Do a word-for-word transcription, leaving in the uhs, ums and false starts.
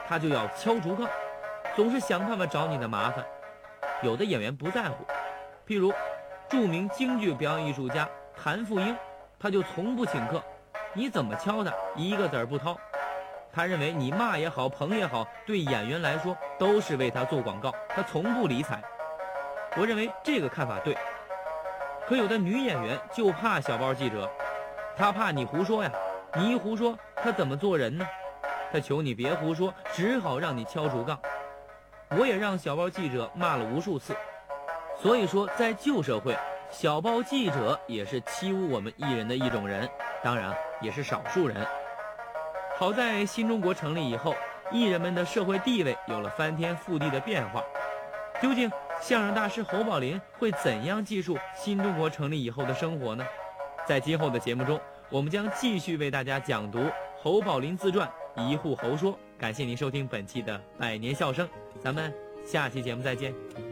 他就要敲竹杠，总是想办法找你的麻烦。有的演员不在乎，譬如著名京剧表演艺术家谭富英，他就从不请客，你怎么敲他一个子儿不掏。他认为你骂也好捧也好，对演员来说都是为他做广告，他从不理睬。我认为这个看法对。可有的女演员就怕小报记者，她怕你胡说呀，你一胡说她怎么做人呢？她求你别胡说，只好让你敲竹杠。我也让小报记者骂了无数次。所以说在旧社会，小报记者也是欺侮我们艺人的一种人，当然也是少数人。好在新中国成立以后，艺人们的社会地位有了翻天覆地的变化。究竟相声大师侯宝林会怎样记述新中国成立以后的生活呢？在今后的节目中，我们将继续为大家讲读侯宝林自传《一户侯说》。感谢您收听本期的百年笑声，咱们下期节目再见。